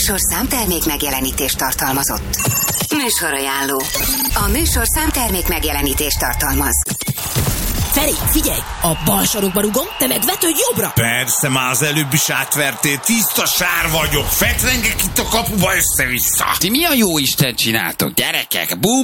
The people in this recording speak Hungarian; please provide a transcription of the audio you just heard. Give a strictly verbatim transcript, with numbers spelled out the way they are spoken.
műsor számtermék megjelenítést tartalmazott. Műsorajánló. A műsor számtermék megjelenítést tartalmaz. Feri, figyelj! A bal sarokba rugom, te meg vetődj jobbra! Persze, már az előbb is átvertél, tiszta sár vagyok, fetrengek itt a kapuba össze-vissza. Ti mi a jó Isten csináltok, gyerekek? Bum!